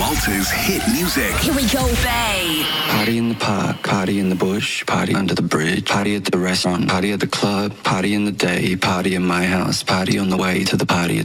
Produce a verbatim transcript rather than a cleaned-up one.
Walters hit music. Here we go, Bay. Party in the park, party in the bush, party under the bridge, party at the restaurant, party at the club, party in the day, party in my house, party on the way to the party.